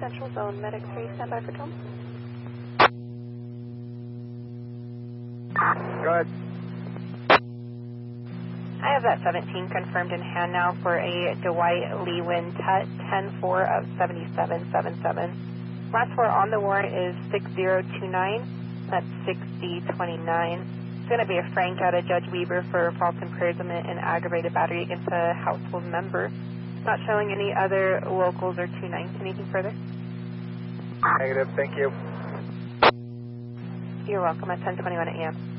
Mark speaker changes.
Speaker 1: Central Zone, Medic 3, standby for Tom.
Speaker 2: Go ahead.
Speaker 1: I have that 17 confirmed in hand now for a Dwight Lewin Tut 10-4 of 7777. Last four on the warrant is 6029. That's 6029. It's going to be a Frank out of Judge Weber for false imprisonment and aggravated battery against a household member. Not showing any other locals or 29s. Anything further?
Speaker 2: Negative, thank you.
Speaker 1: You're welcome at 10:21 a.m.